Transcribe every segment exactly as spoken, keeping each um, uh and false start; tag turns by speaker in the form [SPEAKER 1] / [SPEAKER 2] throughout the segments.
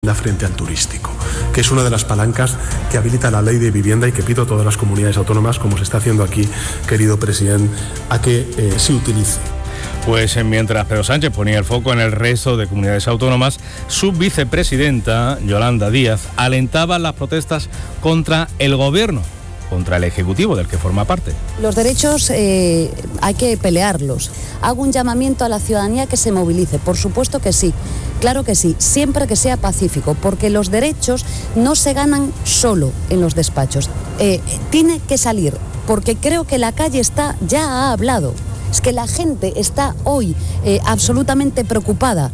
[SPEAKER 1] frente al turístico, que es una de las palancas que habilita la ley de vivienda y que pido a todas las comunidades autónomas, como se está haciendo aquí, querido presidente, a que eh, se utilice.
[SPEAKER 2] Pues mientras Pedro Sánchez ponía el foco en el resto de comunidades autónomas, su vicepresidenta, Yolanda Díaz, alentaba las protestas contra el gobierno, contra el Ejecutivo del que forma parte.
[SPEAKER 3] Los derechos eh, hay que pelearlos. Hago un llamamiento a la ciudadanía que se movilice, por supuesto que sí, claro que sí, siempre que sea pacífico, porque los derechos no se ganan solo en los despachos. Eh, tiene que salir, porque creo que la calle está, ya ha hablado, es que la gente está hoy eh, absolutamente preocupada.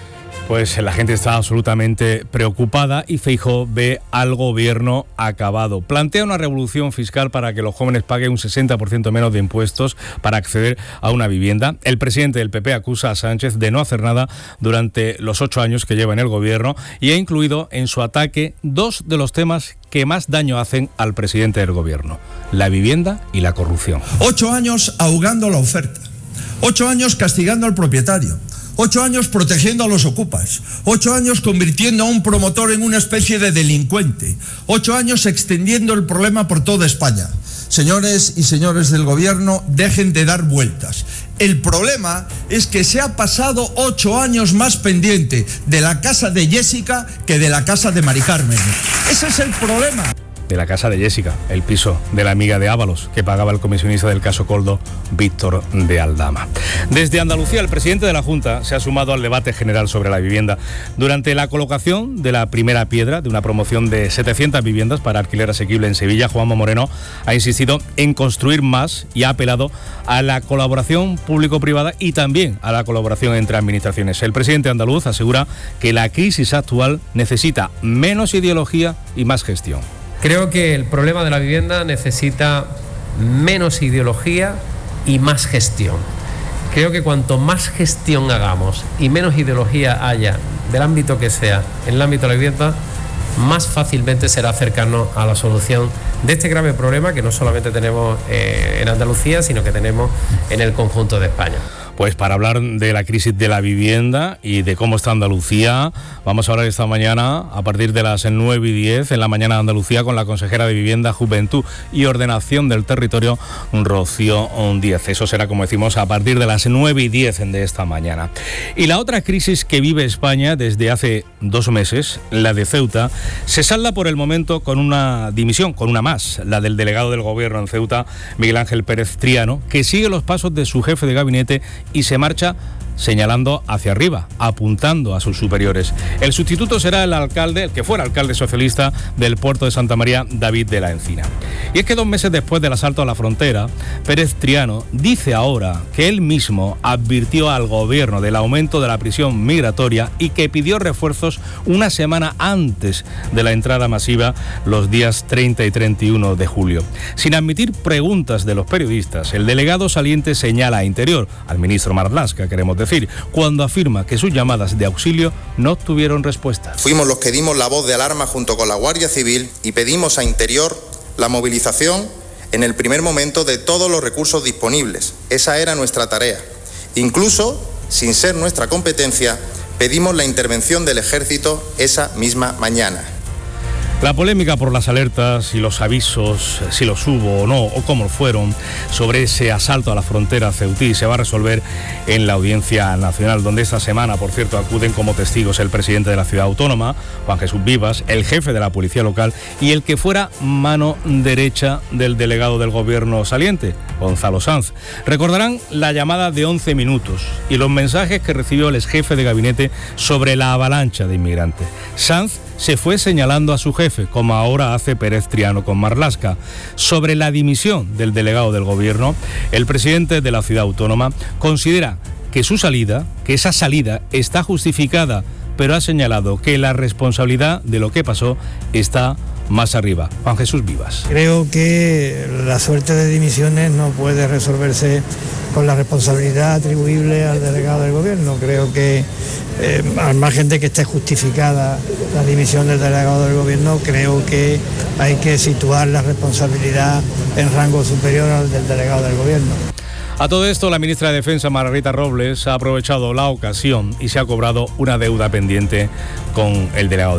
[SPEAKER 2] Pues la gente está absolutamente preocupada y Feijóo ve al gobierno acabado. Plantea una revolución fiscal para que los jóvenes paguen un sesenta por ciento menos de impuestos para acceder a una vivienda. El presidente del P P acusa a Sánchez de no hacer nada durante los ocho años que lleva en el gobierno y ha incluido en su ataque dos de los temas que más daño hacen al presidente del gobierno: la vivienda y la corrupción.
[SPEAKER 4] Ocho años ahogando la oferta, ocho años castigando al propietario, Ocho años protegiendo a los ocupas, ocho años convirtiendo a un promotor en una especie de delincuente, ocho años extendiendo el problema por toda España. Señores y señores del gobierno, dejen de dar vueltas. El problema es que se ha pasado ocho años más pendiente de la casa de Jessica que de la casa de Mari Carmen. Ese es el problema.
[SPEAKER 2] De la casa de Jessica, el piso de la amiga de Ábalos, que pagaba el comisionista del caso Coldo, Víctor de Aldama. Desde Andalucía, el presidente de la Junta se ha sumado al debate general sobre la vivienda. Durante la colocación de la primera piedra de una promoción de setecientas viviendas para alquiler asequible en Sevilla, Juanma Moreno ha insistido en construir más y ha apelado a la colaboración público-privada y también a la colaboración entre administraciones. El presidente andaluz asegura que la crisis actual necesita menos ideología y más gestión.
[SPEAKER 5] Creo que el problema de la vivienda necesita menos ideología y más gestión. Creo que cuanto más gestión hagamos y menos ideología haya, del ámbito que sea, en el ámbito de la vivienda, más fácilmente será acercarnos a la solución de este grave problema que no solamente tenemos eh, en Andalucía, sino que tenemos en el conjunto de España.
[SPEAKER 2] Pues para hablar de la crisis de la vivienda y de cómo está Andalucía, vamos a hablar esta mañana a partir de las nueve y diez en la mañana de Andalucía con la consejera de Vivienda, Juventud y Ordenación del Territorio, Rocío Díez. Eso será, como decimos, a partir de las nueve y diez de esta mañana. Y la otra crisis que vive España desde hace dos meses, la de Ceuta, se salda por el momento con una dimisión, con una más, la del delegado del Gobierno en Ceuta, Miguel Ángel Pérez Triano, que sigue los pasos de su jefe de gabinete y se marcha señalando hacia arriba, apuntando a sus superiores. El sustituto será el alcalde, el que fuera alcalde socialista del puerto de Santa María, David de la Encina. Y es que dos meses después del asalto a la frontera, Pérez Triano dice ahora que él mismo advirtió al gobierno del aumento de la presión migratoria y que pidió refuerzos una semana antes de la entrada masiva los días treinta y treinta y uno de julio. Sin admitir preguntas de los periodistas, el delegado saliente señala a Interior, al ministro Marlaska, queremos decir, cuando afirma que sus llamadas de auxilio no obtuvieron respuesta.
[SPEAKER 6] Fuimos los que dimos la voz de alarma junto con la Guardia Civil y pedimos a Interior la movilización en el primer momento de todos los recursos disponibles. Esa era nuestra tarea. Incluso, sin ser nuestra competencia, pedimos la intervención del Ejército esa misma mañana.
[SPEAKER 2] La polémica por las alertas y los avisos, si los hubo o no, o cómo fueron, sobre ese asalto a la frontera ceutí se va a resolver en la Audiencia Nacional, donde esta semana, por cierto, acuden como testigos el presidente de la ciudad autónoma, Juan Jesús Vivas, el jefe de la policía local y el que fuera mano derecha del delegado del gobierno saliente, Gonzalo Sanz. Recordarán la llamada de once minutos y los mensajes que recibió el exjefe de gabinete sobre la avalancha de inmigrantes. Sanz se fue señalando a su jefe, como ahora hace Pérez Triano con Marlaska. Sobre la dimisión del delegado del gobierno, el presidente de la ciudad autónoma considera que su salida, que esa salida está justificada, pero ha señalado que la responsabilidad de lo que pasó está más arriba. Juan Jesús Vivas.
[SPEAKER 7] Creo que la suerte de dimisiones no puede resolverse con la responsabilidad atribuible al delegado del gobierno. Creo que, eh, al margen de que esté justificada la dimisión del delegado del gobierno, creo que hay que situar la responsabilidad en rango superior al del delegado del gobierno.
[SPEAKER 2] A todo esto, la ministra de Defensa, Margarita Robles, ha aprovechado la ocasión y se ha cobrado una deuda pendiente con el delegado de